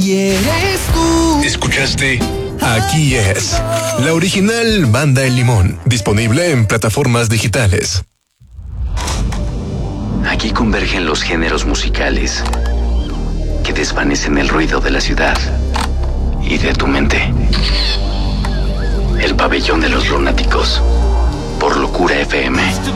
Y eres tú. ¿Escuchaste? Aquí es la original Banda El Limón, disponible en plataformas digitales. Aquí convergen los géneros musicales que desvanecen el ruido de la ciudad y de tu mente. El pabellón de los lunáticos, por Locura FM.